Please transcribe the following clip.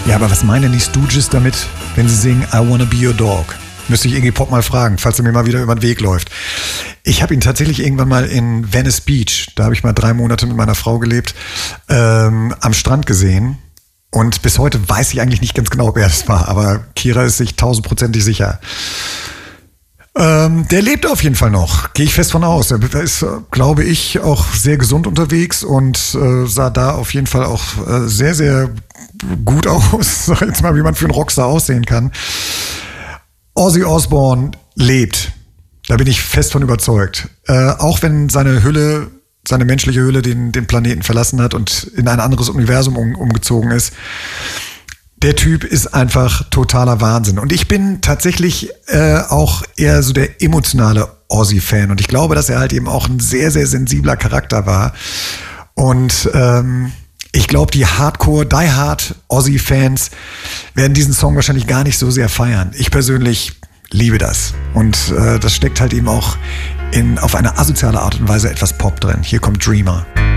Ja, aber was meinen die Stooges damit, wenn sie singen I Wanna Be Your Dog? Müsste ich Iggy Pop mal fragen, falls er mir mal wieder über den Weg läuft. Ich habe ihn tatsächlich irgendwann mal in Venice Beach, da habe ich mal 3 Monate mit meiner Frau gelebt, am Strand gesehen. Und bis heute weiß ich eigentlich nicht ganz genau, wer das war, aber Kira ist sich 1000%ig sicher. Der lebt auf jeden Fall noch, gehe ich fest von aus. Er ist, glaube ich, auch sehr gesund unterwegs und sah da auf jeden Fall auch sehr, sehr gut aus. Sag jetzt mal, wie man für einen Rockstar aussehen kann. Ozzy Osbourne lebt, da bin ich fest von überzeugt. Auch wenn seine menschliche Hülle den Planeten verlassen hat und in ein anderes Universum umgezogen ist. Der Typ ist einfach totaler Wahnsinn. Und ich bin tatsächlich auch eher so der emotionale Ozzy-Fan. Und ich glaube, dass er halt eben auch ein sehr, sehr sensibler Charakter war. Und ich glaube, die Hardcore-Die-Hard Ozzy-Fans werden diesen Song wahrscheinlich gar nicht so sehr feiern. Ich persönlich liebe das. Und das steckt halt eben auch auf eine asoziale Art und Weise etwas Pop drin. Hier kommt Dreamer.